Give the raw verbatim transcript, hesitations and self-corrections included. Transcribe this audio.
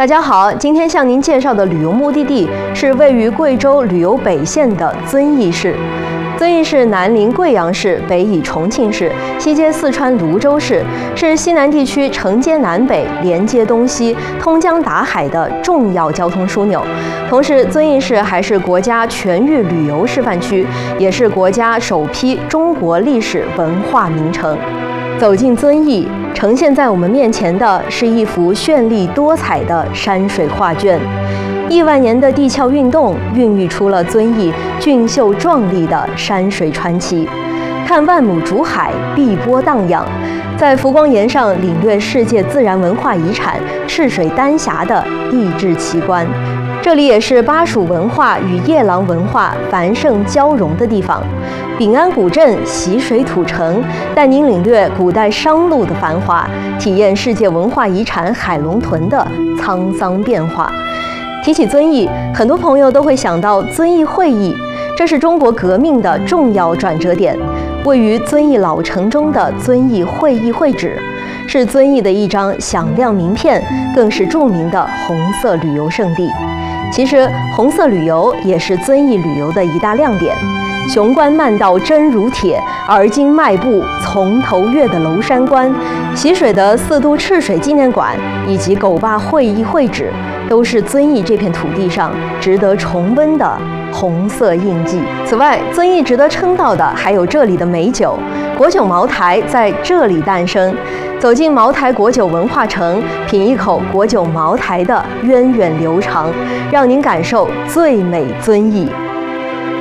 大家好，今天向您介绍的旅游目的地是位于贵州旅游北县的遵义市。遵义市南临贵阳市，北倚重庆市，西接四川泸州市，是西南地区承接南北、连接东西、通江达海的重要交通枢纽。同时，遵义市还是国家全域旅游示范区，也是国家首批中国历史文化名城。走进遵义，呈现在我们面前的是一幅绚丽多彩的山水画卷。亿万年的地壳运动孕育出了遵义俊秀壮丽的山水传奇。看万亩竹海，碧波荡漾，在浮光岩上领略世界自然文化遗产赤水丹霞的地质奇观。这里也是巴蜀文化与夜郎文化繁盛交融的地方。秉安古镇习水土城，带您领略古代商路的繁华，体验世界文化遗产海龙屯的沧桑变化。提起遵义，很多朋友都会想到遵义会议，这是中国革命的重要转折点。位于遵义老城中的遵义会议会址，是遵义的一张响亮名片，更是著名的红色旅游胜地。其实，红色旅游也是遵义旅游的一大亮点。雄关漫道真如铁，而今迈步从头越的娄山关，习水的四渡赤水纪念馆，以及狗坝会议会址，都是遵义这片土地上值得重温的红色印记。此外，遵义值得称道的还有这里的美酒，国酒茅台在这里诞生。走进茅台果酒文化城，品一口果酒茅台的源远流长，让您感受最美遵义。